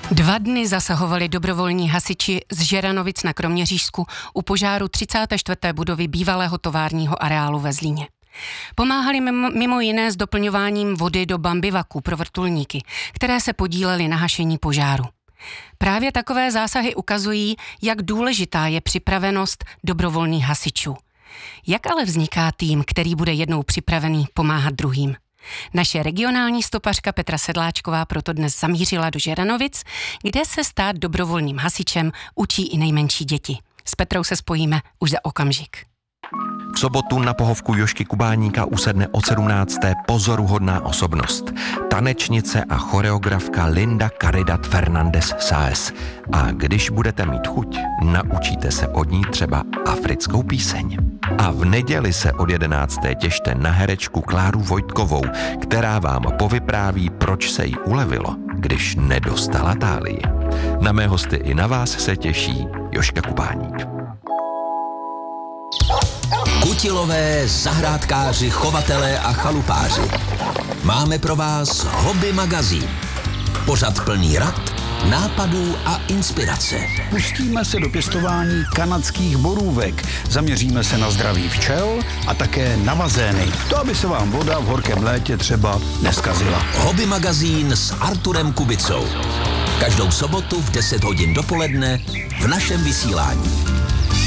2 dny zasahovali dobrovolní hasiči z Žeranovic na Kroměřížsku u požáru 34. budovy bývalého továrního areálu ve Zlíně. Pomáhali mimo jiné s doplňováním vody do bambivaku pro vrtulníky, které se podílely na hašení požáru. Právě takové zásahy ukazují, jak důležitá je připravenost dobrovolných hasičů. Jak ale vzniká tým, který bude jednou připravený pomáhat druhým? Naše regionální stopařka Petra Sedláčková proto dnes zamířila do Žeranovic, kde se stát dobrovolným hasičem učí i nejmenší děti. S Petrou se spojíme už za okamžik. V sobotu na pohovku Jožky Kubáníka usedne od 17. pozoruhodná osobnost. Tanečnice a choreografka Linda Caridad Fernández Sáez. A když budete mít chuť, naučíte se od ní třeba africkou píseň. A v neděli se od 11. těšte na herečku Kláru Vojtkovou, která vám povypráví, proč se jí ulevilo, když nedostala tálii. Na mé hosty i na vás se těší Jožka Kubáník. Kutilové, zahrádkáři, chovatelé a chalupáři. Máme pro vás Hobby magazín. Pořad plný rad, nápadů a inspirace. Pustíme se do pěstování kanadských borůvek. Zaměříme se na zdraví včel a také na bazény. To, aby se vám voda v horkém létě třeba neskazila. Hobby magazín s Arturem Kubicou. Každou sobotu v 10 hodin dopoledne v našem vysílání.